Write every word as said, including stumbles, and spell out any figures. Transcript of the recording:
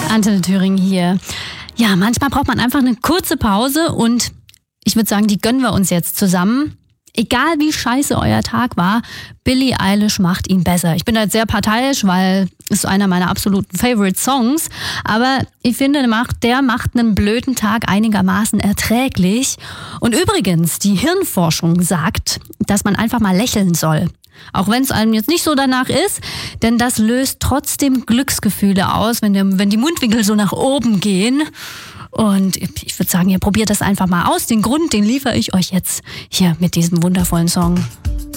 Antenne Thüringen hier. Ja, manchmal braucht man einfach eine kurze Pause und ich würde sagen, die gönnen wir uns jetzt zusammen. Egal wie scheiße euer Tag war, Billie Eilish macht ihn besser. Ich bin da jetzt sehr parteiisch, weil es einer meiner absoluten Favorite Songs. Aber ich finde, der macht, der macht einen blöden Tag einigermaßen erträglich. Und übrigens, die Hirnforschung sagt, dass man einfach mal lächeln soll. Auch wenn es einem jetzt nicht so danach ist, denn das löst trotzdem Glücksgefühle aus, wenn, der, wenn die Mundwinkel so nach oben gehen. Und ich würde sagen, ihr probiert das einfach mal aus. Den Grund, den liefere ich euch jetzt hier mit diesem wundervollen Song.